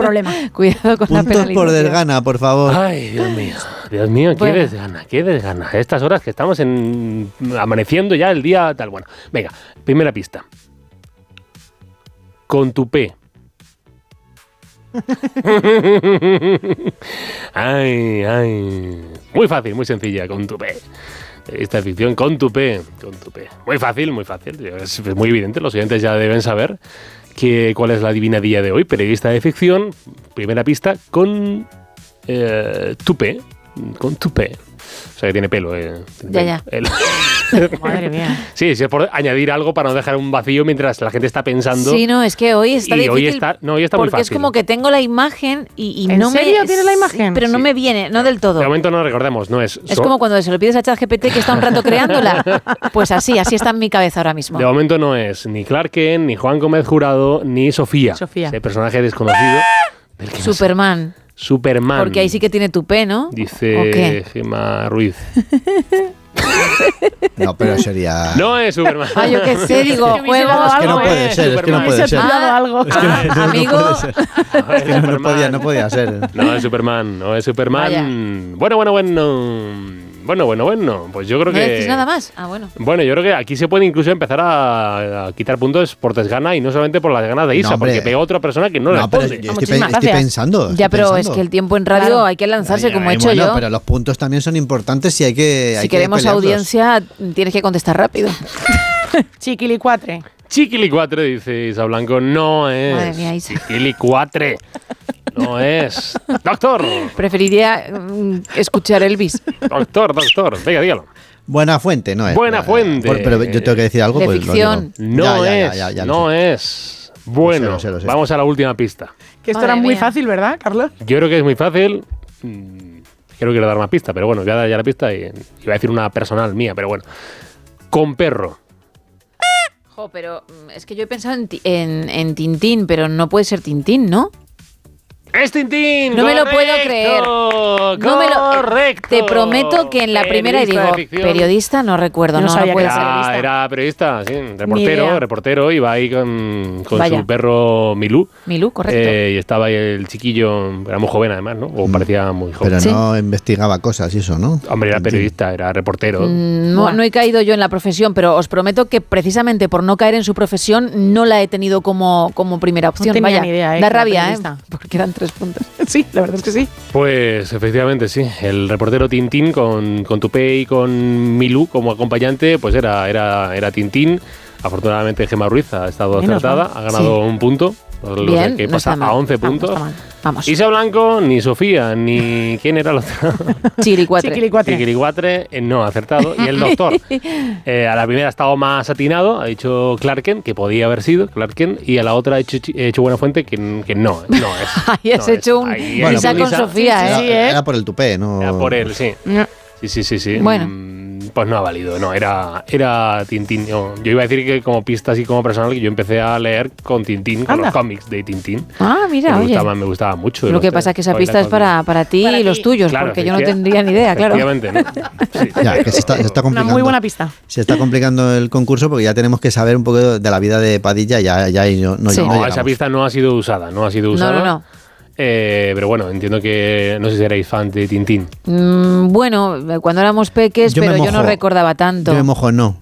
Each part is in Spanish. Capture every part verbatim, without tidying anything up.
problema. Cuidado con Puntos la penalización. por desgana, por favor. Ay, Dios mío. Dios mío, qué Bueno. desgana, qué desgana. A estas horas que estamos en amaneciendo ya el día tal. Bueno, venga, primera pista. Con tu P. Ay, ay. Muy fácil, muy sencilla, con tu P. Esta ficción con tu P, con tu P. Muy fácil, muy fácil. Es muy evidente, los oyentes ya deben saber que, cuál es la adivinadilla de hoy. Periodista de ficción, primera pista, con eh, tu P. Con tu P. O sea, que tiene pelo. Eh. Ya, ya. El- Madre mía. sí, sí, es por añadir algo para no dejar un vacío mientras la gente está pensando. Sí, no, es que hoy está y difícil. hoy está, no, hoy está muy porque fácil. es como que tengo la imagen y, y ¿En no serio me... tienes la imagen? Pero no Sí. me viene, no del todo. De momento no recordemos, no es... Es so- como cuando se lo pides a ChatGPT que está un rato creándola. Pues así, así está en mi cabeza ahora mismo. De momento no es ni Clark Kent, ni Juan Gómez Jurado, ni Sofía. Sofía. Ese personaje desconocido. Del que no sé. Superman. Superman. Porque ahí sí que tiene tu P, ¿no? ¿O Dice qué? Gemma Ruiz. No, pero sería... No es Superman. Ah, yo qué sé, digo, Es que hubiese juego... dado Es que no algo, puede eh. ser, es que no Superman. puede Hubiese ser. pillado Ah, algo. Es que no, no, no amigo. puede ser. No es Es que no, no Superman. podía, no podía ser. No es Superman, no es Superman. Bueno, bueno, bueno. Bueno, bueno, bueno. Pues yo creo ¿No que... decís nada más? Ah, bueno. Bueno, yo creo que aquí se puede incluso empezar a, a quitar puntos por desgana y no solamente por las ganas de Isa, No, hombre. porque pega otra persona que no, No, pero responde. yo estoy, Muchísimas pe- estoy gracias. pensando. Ya, estoy pero es pensando. que el tiempo en radio Claro. hay que lanzarse Ay, como ay, he hecho bueno, yo. pero los puntos también son importantes y hay que. hay Si que queremos pelearlos. audiencia, tienes que contestar rápido. Chiquilicuatre. Chiquilicuatre, dice Isa Blanco, no es. Madre mía, Isa. Chiquilicuatre, no es. Doctor, Preferiría mm, escuchar Elvis. doctor, doctor, venga, dígalo. Buena fuente, no es. Buena Eh, fuente. por- pero yo tengo que decir algo. De pues lo ficción. digo. No Ya, ya, es, ya, ya, ya lo no sé. es. Bueno, Lo sé, lo sé, lo sé. vamos a la última pista. Que esto Madre era muy mía. fácil, ¿verdad, Carlos? Yo creo que es muy fácil. Mm, Creo que quiero dar más pista, pero bueno, voy a dar ya la pista y iba a decir una personal mía, pero bueno. Con perro. Jo, pero mm, es que yo he pensado en, ti- en, en Tintín, pero no puede ser Tintín, ¿no? ¡Es Tintín! No me lo puedo ¡Correcto! creer. No me lo- ¡Correcto! Te prometo que en la primera y Periodista digo, de ficción. periodista no recuerdo, No no, sabía no puede que ser. era Era, era periodista, sí, reportero, idea. reportero, iba ahí con, con Vaya. su perro Milú. Milú, correcto. Eh, y estaba ahí el chiquillo, era muy joven además, ¿no? O parecía muy joven. Pero Sí. no investigaba cosas y eso, ¿no? Hombre, era Tintín. periodista, era reportero. Mm, No, Buah. no he caído yo en la profesión, pero os prometo que precisamente por no caer en su profesión no la he tenido como, como primera opción. tenía Vaya, ni idea, da eh, que era rabia, ¿eh? periodista. Porque eran tres puntos. Sí, la verdad es que sí. Pues efectivamente, sí. El reportero Tintín con, con Tupé y con Milú como acompañante, pues era, era, era Tintín. Afortunadamente Gemma Ruiz ha estado Menos acertada, mal. ha ganado Sí. un punto. Lo Bien, que no pasa está mal. a once Vamos, puntos. está mal. Vamos. Isa Blanco, ni Sofía, ni... ¿Quién era el otro? Chiricuatre. Chiquilicuatre. Chiquilicuatre, eh, no, acertado. Y el doctor, eh, a la primera ha estado más atinado, ha dicho Clark Kent, que podía haber sido Clark Kent, y a la otra ha hecho, chi- ha hecho Buena Fuente, que, que no, no es. Ahí has no hecho es. un Ahí Bueno, hay Isa un con Isa. Sofía, Era, ¿eh? Sí, ¿eh? era por el tupé, ¿no? Era por él, sí. No. Sí, sí, sí, sí. Bueno. Mm, Pues no ha valido, no, era, era Tintín. Yo, yo iba a decir que como pista así como personal, que yo empecé a leer con Tintín, con Anda. los cómics de Tintín. Ah, Que mira, me, oye. gustaba, me gustaba mucho. Lo los que tres. pasa es que esa Oye, pista es con- para, para ti Para y los ti. tuyos, Claro, porque yo no efectiva- tendría ni idea, claro. Efectivamente, ¿no? Sí. Ya, que se está, se está Una complicando. muy buena pista. Se está complicando el concurso porque ya tenemos que saber un poco de la vida de Padilla. Ya, ya y no, no, Sí. no No, llegamos. esa pista no ha sido usada, no ha sido No, usada. no, no. Eh, pero bueno, entiendo que no sé si erais fan de Tintín. Mm, bueno, cuando éramos peques, Yo me pero yo no mojo. recordaba tanto. Yo me mojo, no.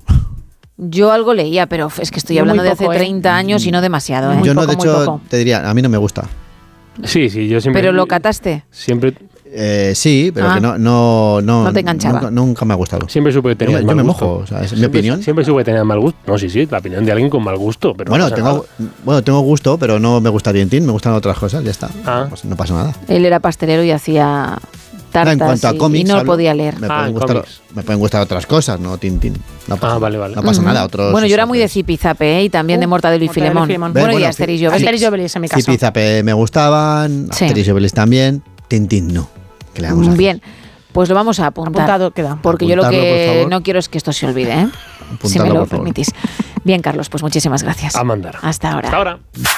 Yo algo leía, pero es que estoy Yo muy hablando de poco, hace ¿eh? treinta años y no demasiado, ¿eh? Muy yo no, poco, de muy hecho, poco. te diría, a mí no me gusta. Sí, sí, yo siempre. Pero lo cataste. Siempre, Eh, sí, pero Ah. que no, no, no, No te enganchaba. Nunca, nunca me ha gustado. siempre supe que Yo tenía me, yo mal me gusto. mojo, o sea, es mi Siempre- opinión. Siempre supe que tenía mal gusto. No, sí, sí, la opinión de alguien con mal gusto. Pero Bueno, no pasa tengo, bueno, tengo gusto, pero no me gusta Tintín, me gustan otras cosas, ya está. Ah. Pues no pasa nada. Él era pastelero y hacía tartas en cuanto a y- cómics, y no hablo, podía leer. Me, Ah, pueden en gustar, cómics. me pueden gustar otras cosas, no Tintín. No pasa, Ah, vale, vale. No pasa Ujú. nada. Otros, Bueno, yo era muy de otros- Zipizape, ¿eh? Y también de Uh, Mortadelo y Mortadelo y Filemón. Filemón. Bueno, Bueno, y Asterix y Obelix. Asterix y Obelix en mi caso. Zipizape me gustaban, Sí. Asterix y Obelix también, Tintín no. ¿Qué le vamos a hacer? Bien, pues lo vamos a apuntar. Apuntado queda. Porque yo lo Apuntarlo, por que favor. no quiero es que esto se olvide, ¿eh? Si Apuntarlo, me lo por favor. permitís. Bien, Carlos, pues muchísimas gracias. A mandar. Hasta ahora. Hasta ahora.